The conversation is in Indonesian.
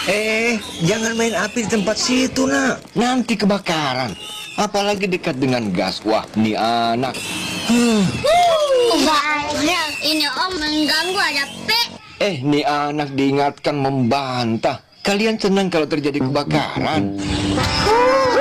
Jangan main api di tempat situ, nak. Nanti kebakaran. Apalagi dekat dengan gas. Wah, nih anak. Banyak, ini om mengganggu ada P. Nih anak diingatkan membantah. Kalian senang kalau terjadi kebakaran?